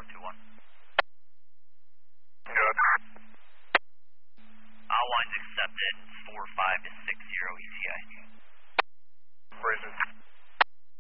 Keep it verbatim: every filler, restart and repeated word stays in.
four two one. Good. Outline's accepted, four five to six